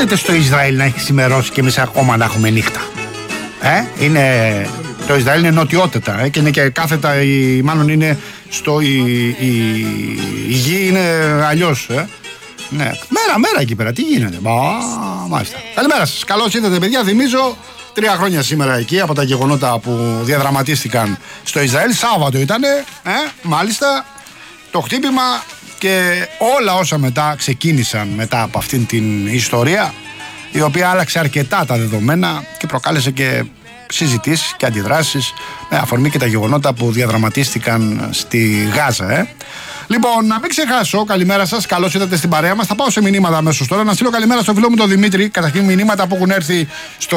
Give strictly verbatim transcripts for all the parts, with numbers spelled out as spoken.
γίνεται στο Ισραήλ να έχει ξημερώσει και εμείς ακόμα να έχουμε νύχτα? Ε, είναι, το Ισραήλ είναι νοτιότητα ε, και είναι και κάθετα, η, μάλλον είναι στο, η, η, η γη είναι αλλιώς. Ε. Ναι, μέρα μέρα εκεί πέρα, τι γίνεται? Μα, μάλιστα. Καλημέρα σας, καλώς ήρθατε παιδιά, θυμίζω τρία χρόνια σήμερα εκεί από τα γεγονότα που διαδραματίστηκαν στο Ισραήλ. Σάββατο ήτανε, ε, μάλιστα, το χτύπημα και όλα όσα μετά ξεκίνησαν μετά από αυτήν την ιστορία, η οποία άλλαξε αρκετά τα δεδομένα και προκάλεσε και συζητήσεις και αντιδράσεις με αφορμή και τα γεγονότα που διαδραματίστηκαν στη Γάζα. Ε. Λοιπόν, να μην ξεχάσω, καλημέρα σας, καλώς ήρθατε στην παρέα μας. Θα πάω σε μηνύματα αμέσως τώρα. Να στείλω καλημέρα στο φίλο μου τον Δημήτρη. Καταρχήν μηνύματα που έχουν έρθει στο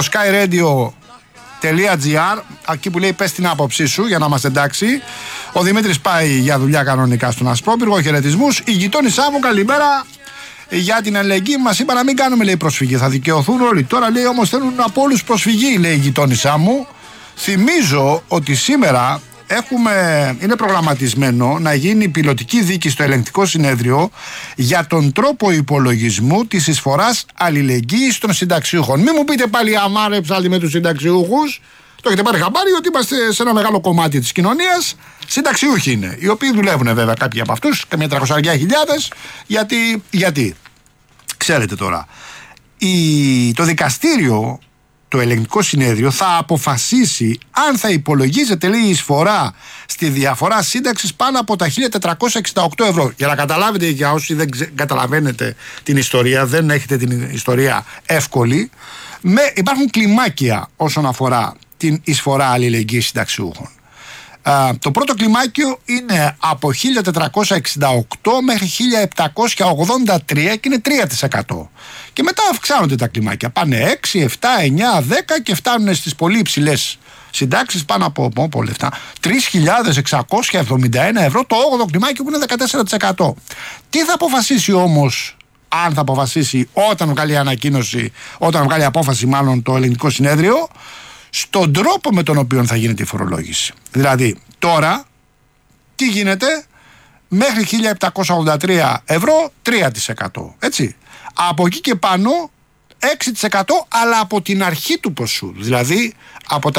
skyradio.gr, εκεί που λέει πες την άποψή σου για να είμαστε εντάξει. Ο Δημήτρης πάει για δουλειά κανονικά στον Ασπρόπυργο, χαιρετισμούς. Η γειτόνισά μου, καλημέρα. Για την αλληλεγγύη μας είπα να μην κάνουμε, λέει, προσφυγή. Θα δικαιωθούν όλοι. Τώρα λέει όμως θέλουν από όλους προσφυγή, λέει η γειτόνισά μου. Θυμίζω ότι σήμερα έχουμε, είναι προγραμματισμένο να γίνει πιλωτική δίκη στο ελεγκτικό συνέδριο για τον τρόπο υπολογισμού της εισφοράς αλληλεγγύης των συνταξιούχων. Μην μου πείτε πάλι αμάρε ψάλτη με τους συνταξιούχους. Το έχετε πάρει χαμπάρι ότι είμαστε σε ένα μεγάλο κομμάτι της κοινωνίας. Συνταξιούχοι είναι, οι οποίοι δουλεύουν βέβαια κάποιοι από αυτούς, καμιά τριακόσιες χιλιάδες. Γιατί, γιατί, ξέρετε τώρα, η, το δικαστήριο, το ελεγκτικό συνέδριο θα αποφασίσει αν θα υπολογίζεται, λέει, η εισφορά στη διαφορά σύνταξης πάνω από τα χίλια τετρακόσια εξήντα οκτώ ευρώ. Για να καταλάβετε, για όσοι δεν ξε, καταλαβαίνετε την ιστορία, δεν έχετε την ιστορία εύκολη, με, υπάρχουν κλιμάκια όσον αφορά την εισφορά αλληλεγγύης συνταξιούχων. Uh, το πρώτο κλιμάκιο είναι από χίλια τετρακόσια εξήντα οκτώ μέχρι χίλια επτακόσια ογδόντα τρία και είναι τρία τοις εκατό. Και μετά αυξάνονται τα κλιμάκια. Πάνε έξι, επτά, εννιά, δέκα και φτάνουν στις πολύ υψηλές συντάξεις πάνω από, από λεφτά. τρεις χιλιάδες εξακόσια εβδομήντα ένα ευρώ το όγδοο κλιμάκιο που είναι δεκατέσσερα τοις εκατό. Τι θα αποφασίσει όμως, αν θα αποφασίσει όταν βγάλει ανακοίνωση, όταν βγάλει απόφαση μάλλον το ελεγκτικό συνέδριο, στον τρόπο με τον οποίο θα γίνεται η φορολόγηση. Δηλαδή, τώρα, τι γίνεται? Μέχρι χίλια επτακόσια ογδόντα τρία ευρώ, τρία τοις εκατό. Έτσι. Από εκεί και πάνω, έξι τοις εκατό, αλλά από την αρχή του ποσού. Δηλαδή, από τα